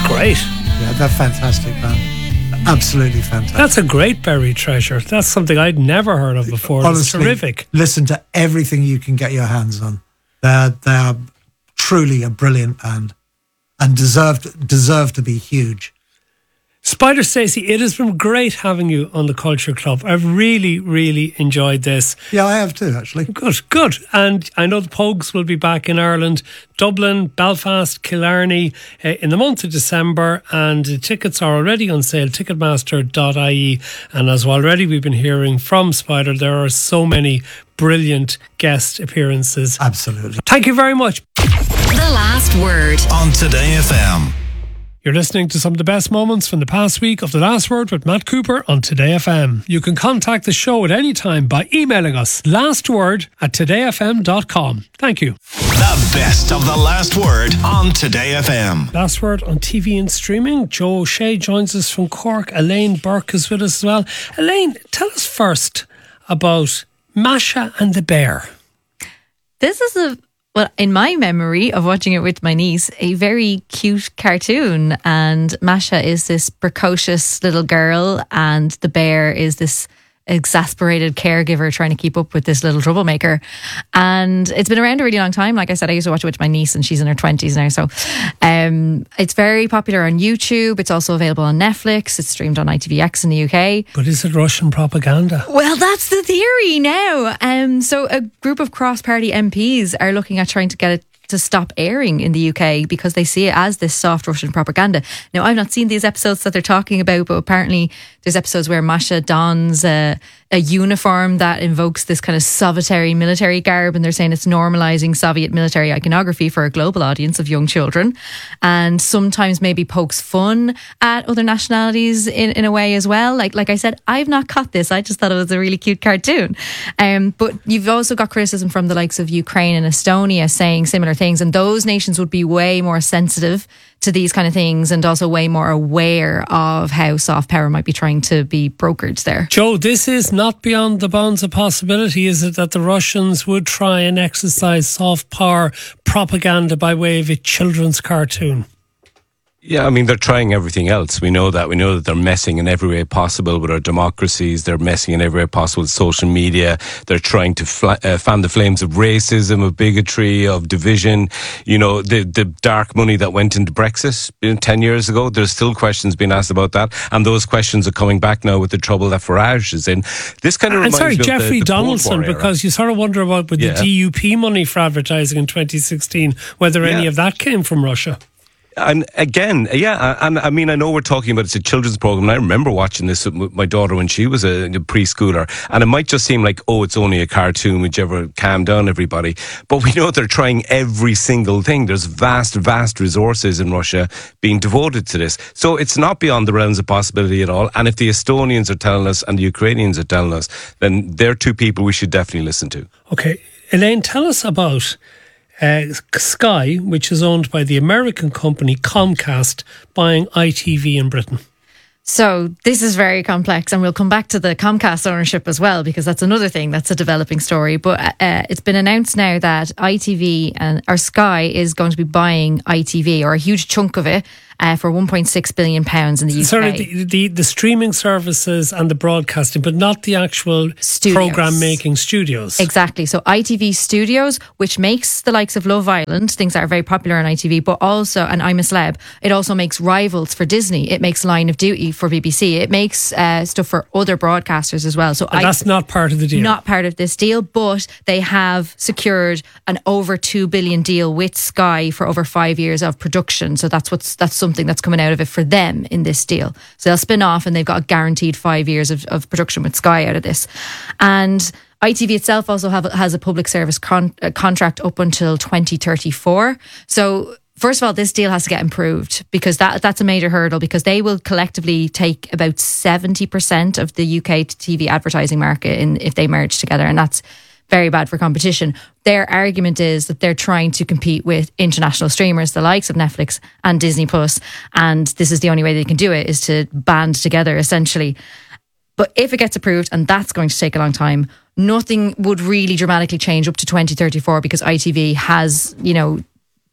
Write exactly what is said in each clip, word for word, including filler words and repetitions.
great. Yeah, they're fantastic, man. Absolutely fantastic. That's a great buried treasure. That's something I'd never heard of before. Honestly, it's terrific. Listen to everything you can get your hands on. They're they're truly a brilliant band and deserve deserve to be huge. Spider Stacey, it has been great having you on the Culture Club. I've really, really enjoyed this. Yeah, I have too, actually. Good, good. And I know the Pogues will be back in Ireland, Dublin, Belfast, Killarney uh, in the month of December, and the tickets are already on sale, ticketmaster dot I E. And as already we've been hearing from Spider, there are so many brilliant guest appearances. Absolutely. Thank you very much. The Last Word on Today F M. You're listening to some of the best moments from the past week of The Last Word with Matt Cooper on Today F M. You can contact the show at any time by emailing us lastword at today f m dot com. Thank you. The best of The Last Word on Today F M. Last Word on T V and streaming. Joe O'Shea joins us from Cork. Elaine Burke is with us as well. Elaine, tell us first about Masha and the Bear. This is a Well, in my memory of watching it with my niece, a very cute cartoon. And Masha is this precocious little girl, and the bear is this exasperated caregiver trying to keep up with this little troublemaker. And it's been around a really long time. Like I said, I used to watch it with my niece, and she's in her twenties now. So um, it's very popular on YouTube. It's also available on Netflix. It's streamed on I T V X in the U K. But is it Russian propaganda? Well, that's the theory now. Um, so a group of cross-party M Ps are looking at trying to get it to stop airing in the U K because they see it as this soft Russian propaganda. Now, I've not seen these episodes that they're talking about, but apparently there's episodes where Masha dons a, a uniform that invokes this kind of Sovietary military garb, and they're saying it's normalising Soviet military iconography for a global audience of young children, and sometimes maybe pokes fun at other nationalities in, in a way as well. Like like I said, I've not caught this. I just thought it was a really cute cartoon. Um, but you've also got criticism from the likes of Ukraine and Estonia saying similar things, and those nations would be way more sensitive to these kind of things and also way more aware of how soft power might be trying to be brokered there. Joe, this is not beyond the bounds of possibility, is it, that the Russians would try and exercise soft power propaganda by way of a children's cartoon? Yeah, I mean, they're trying everything else. We know that. We know that they're messing in every way possible with our democracies. They're messing in every way possible with social media. They're trying to fl- uh, fan the flames of racism, of bigotry, of division. You know, the the dark money that went into Brexit you know, ten years ago, there's still questions being asked about that. And those questions are coming back now with the trouble that Farage is in. This kind of and reminds sorry, me of Jeffrey the, the Donaldson, because you sort of wonder about with yeah. the D U P money for advertising in twenty sixteen, whether yeah. any of that came from Russia. And again, yeah, and I mean, I know we're talking about it's a children's program, and I remember watching this with my daughter when she was a, a preschooler, and it might just seem like, oh, it's only a cartoon, would you ever calm down everybody? But we know they're trying every single thing. There's vast, vast resources in Russia being devoted to this. So it's not beyond the realms of possibility at all. And if the Estonians are telling us and the Ukrainians are telling us, then they're two people we should definitely listen to. Okay, Elaine, tell us about Uh, Sky, which is owned by the American company Comcast, buying I T V in Britain. So this is very complex, and we'll come back to the Comcast ownership as well, because that's another thing that's a developing story. But uh, it's been announced now that I T V and or Sky is going to be buying I T V, or a huge chunk of it, uh, for one point six billion pounds in the U K. Sorry, the, the, the streaming services and the broadcasting, but not the actual studios. Program-making studios. Exactly. So I T V Studios, which makes the likes of Love Island, things that are very popular on I T V, but also, and I'm a Celeb, it also makes Rivals for Disney. It makes Line of Duty for B B C. It makes uh, stuff for other broadcasters as well. So and I, that's not part of the deal. Not part of this deal, but they have secured an over two billion deal with Sky for over five years of production. So that's what's that's something that's coming out of it for them in this deal. So they'll spin off, and they've got a guaranteed five years of, of production with Sky out of this. And I T V itself also have, has a public service con- uh, contract up until twenty thirty-four. So first of all, this deal has to get improved, because that that's a major hurdle, because they will collectively take about seventy percent of the U K T V advertising market in, if they merge together, and that's very bad for competition. Their argument is that they're trying to compete with international streamers, the likes of Netflix and Disney Plus, and this is the only way they can do it, is to band together essentially. But if it gets approved, and that's going to take a long time, nothing would really dramatically change up to twenty thirty-four, because I T V has, you know,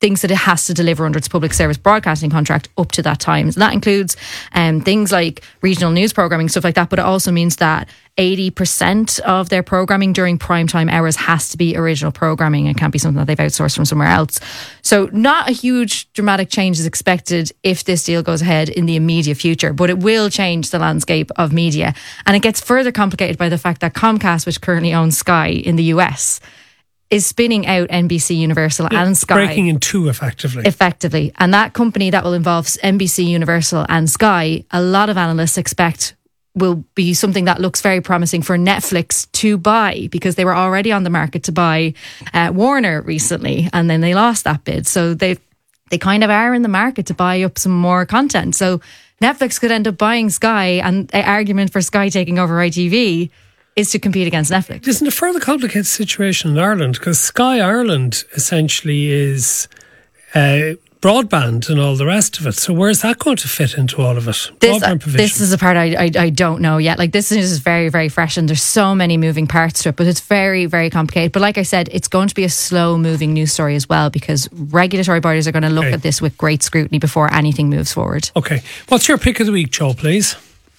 things that it has to deliver under its public service broadcasting contract up to that time. And that includes um, things like regional news programming, stuff like that. But it also means that eighty percent of their programming during primetime hours has to be original programming. It can't be something that they've outsourced from somewhere else. So not a huge dramatic change is expected if this deal goes ahead in the immediate future, but it will change the landscape of media. And it gets further complicated by the fact that Comcast, which currently owns Sky in the U S, is spinning out N B C Universal yeah, and Sky. Breaking in two, effectively. Effectively. And that company that will involve N B C Universal and Sky, a lot of analysts expect will be something that looks very promising for Netflix to buy, because they were already on the market to buy uh, Warner recently, and then they lost that bid. So they they kind of are in the market to buy up some more content. So Netflix could end up buying Sky, and the argument for Sky taking over I T V is to compete against Netflix. Isn't it a further complicated situation in Ireland? Because Sky Ireland essentially is uh, broadband and all the rest of it. So where's that going to fit into all of it? This, Broadband provision. this is the part I, I I don't know yet. Like, this is very, very fresh, and there's so many moving parts to it, but it's very, very complicated. But like I said, it's going to be a slow moving news story as well, because regulatory bodies are going to look Okay. at this with great scrutiny before anything moves forward. Okay. What's your pick of the week, Joe, please?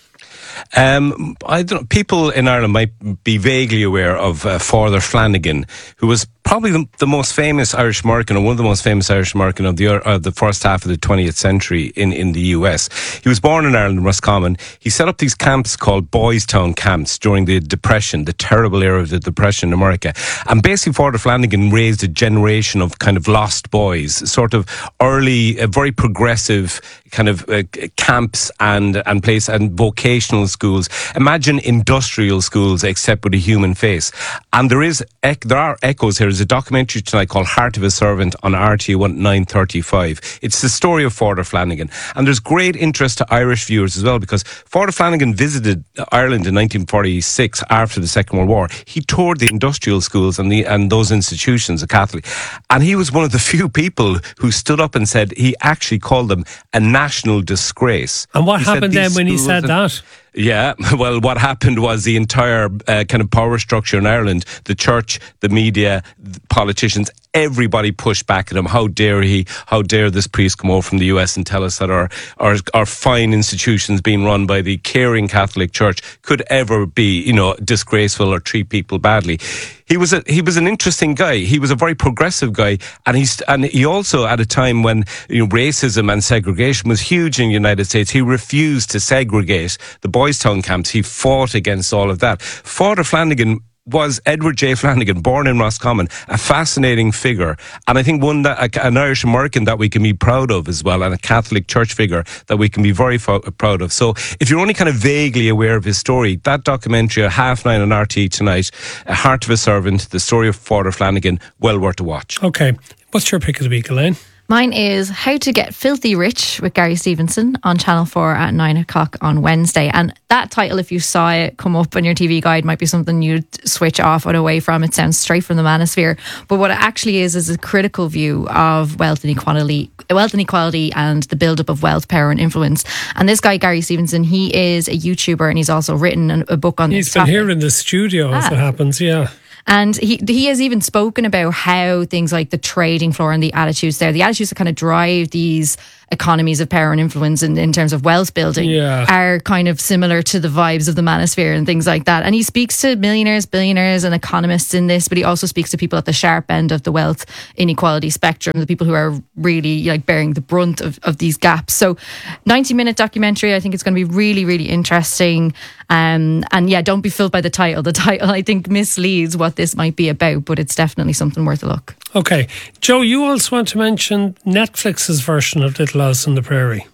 Um, I don't know. People in Ireland might be vaguely aware of uh, Father Flanagan, who was probably the, the most famous Irish American, or one of the most famous Irish American of the uh, the first half of the twentieth century in, in the U S. He was born in Ireland, Roscommon. He set up these camps called Boys Town camps during the Depression, the terrible era of the Depression in America. And basically, Father Flanagan raised a generation of kind of lost boys, sort of early, uh, very progressive kind of uh, camps and and place and vocational schools. Imagine industrial schools, except with a human face. And there is ec- there are echoes here. There's a documentary tonight called Heart of a Servant on R T one nine thirty-five. It's the story of Father Flanagan, and there's great interest to Irish viewers as well, because Father Flanagan visited Ireland in nineteen forty-six after the Second World War. He toured the industrial schools and the and those institutions, a Catholic, and he was one of the few people who stood up and said he actually called them a national disgrace. And what He said happened then these when he schools said and- that? Yeah, well, what happened was the entire uh, kind of power structure in Ireland, the church, the media, the politicians, everybody pushed back at him. How dare he? How dare this priest come over from the U S and tell us that our, our, our fine institutions being run by the caring Catholic Church could ever be, you know, disgraceful or treat people badly. He was a he was an interesting guy. He was a very progressive guy, and he's and he also, at a time when, you know, racism and segregation was huge in the United States, he refused to segregate the Boys Town camps. He fought against all of that. Father Flanagan was Edward J. Flanagan, born in Roscommon, a fascinating figure, and I think one that an Irish American that we can be proud of as well, and a Catholic Church figure that we can be very fo- proud of. So if you're only kind of vaguely aware of his story, that documentary at half nine on R T tonight, A Heart of a Servant, the story of Father Flanagan, well worth a watch. Okay. What's your pick of the week, Elaine? Mine is How to Get Filthy Rich with Gary Stevenson on Channel four at nine o'clock on Wednesday. And that title, if you saw it come up on your T V guide, might be something you'd switch off or away from. It sounds straight from the manosphere. But what it actually is, is a critical view of wealth inequality, wealth inequality and the buildup of wealth, power and influence. And this guy, Gary Stevenson, he is a YouTuber, and he's also written a book on He's this been topic. here in the studio as Ah. it happens, yeah. And he he has even spoken about how things like the trading floor and the attitudes there, the attitudes that kind of drive these economies of power and influence in, in terms of wealth building Yeah. are kind of similar to the vibes of the manosphere and things like that. And he speaks to millionaires, billionaires and economists in this, but he also speaks to people at the sharp end of the wealth inequality spectrum, the people who are really like bearing the brunt of, of these gaps. So ninety minute documentary, I think it's going to be really, really interesting. Um, and yeah, don't be fooled by the title. The title, I think, misleads what this might be about, but it's definitely something worth a look. Okay. Joe, you also want to mention Netflix's version of Little House on the Prairie.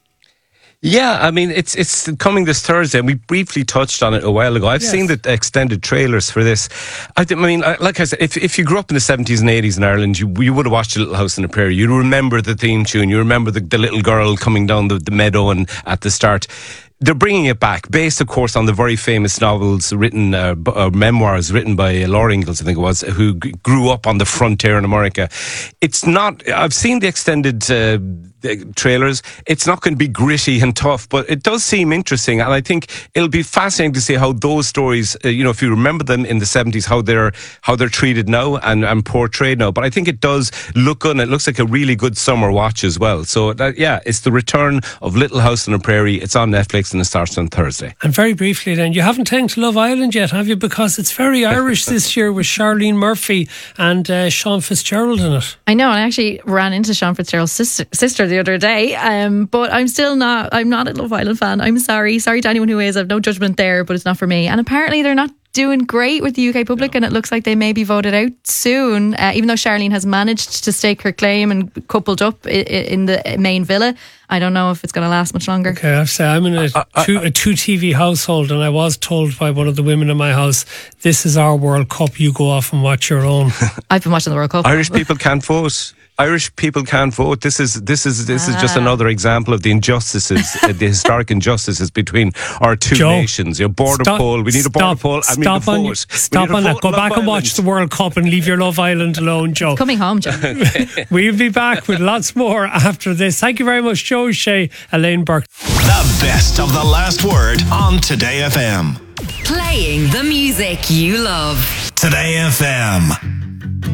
Yeah, I mean, it's it's coming this Thursday, and we briefly touched on it a while ago. I've Yes. seen the extended trailers for this. I, th- I mean, I- like I said, if if you grew up in the seventies and eighties in Ireland, you you would have watched Little House on the Prairie. You remember the theme tune. You remember the, the little girl coming down the, the meadow and at the start. They're bringing it back, based, of course, on the very famous novels written, uh, b- uh, memoirs written by uh, Laura Ingalls, I think it was, who g- grew up on the frontier in America. It's not. I've seen the extended uh, the trailers. It's not going to be gritty and tough, but it does seem interesting, and I think it'll be fascinating to see how those stories, uh, you know, if you remember them in the seventies, how they're how they're treated now and, and portrayed now. But I think it does look good, and it looks like a really good summer watch as well. So that, yeah, it's the return of Little House on the Prairie. It's on Netflix and it starts on Thursday. And very briefly then, you haven't taken to Love Island yet, have you? Because it's very Irish this year with Charlene Murphy and uh, Sean Fitzgerald in it. I know, and I actually ran into Sean Fitzgerald's sister, sister the other day, um, but I'm still not, I'm not a Love Island fan. I'm sorry. Sorry to anyone who is. I have no judgment there, but it's not for me. And apparently they're not doing great with the U K public, no. And it looks like they may be voted out soon, uh, even though Charlene has managed to stake her claim and coupled up in, in the main villa. I don't know if it's going to last much longer. Okay, I have to say, I'm in a, uh, uh, two, a two T V household, and I was told by one of the women in my house, this is our World Cup, you go off and watch your own. I've been watching the World Cup. Irish people can't vote. Irish people can't vote. This is this is this ah. is just another example of the injustices, uh, the historic injustices between our two Joe, nations. Your border stop, poll. We need a border stop, poll. And stop we need a on, vote. Stop we on that. Go Love back Island. and watch the World Cup and leave your Love Island alone, Joe. It's coming home, Joe. We'll be back with lots more after this. Thank you very much, Joe Shea, Elaine Burke. The best of the last word on Today F M. Playing the music you love. Today F M.